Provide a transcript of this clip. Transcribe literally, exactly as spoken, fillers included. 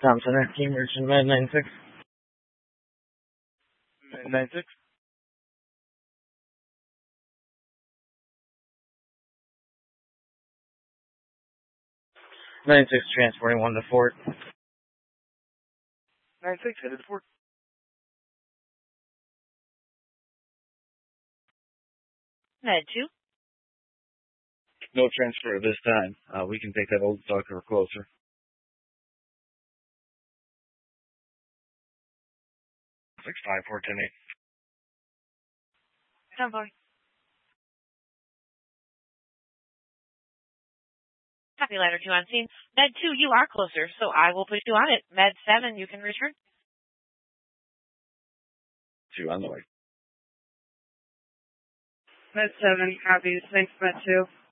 Tom Center, Team Merchant Med nine six. Med nine six. nine six transporting one to Fort. nine six headed to Fort. Med two. No transfer this time. Uh, we can take that old stalker closer. Six five four ten eight. ten four. Copy ladder two on scene. Med two, you are closer, so I will put you on it. Med seven, you can return. Two on the way. Med seven, copy. Thanks, Med two.